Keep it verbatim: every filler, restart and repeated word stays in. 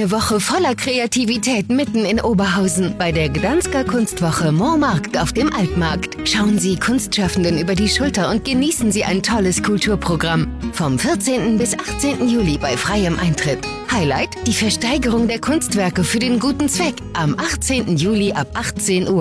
Eine Woche voller Kreativität mitten in Oberhausen bei der Gdansker Kunstwoche Montmarkt auf dem Altmarkt. Schauen Sie Kunstschaffenden über die Schulter und genießen Sie ein tolles Kulturprogramm. Vom vierzehnten bis achtzehnten Juli bei freiem Eintritt. Highlight: die Versteigerung der Kunstwerke für den guten Zweck am achtzehnten Juli ab achtzehn Uhr.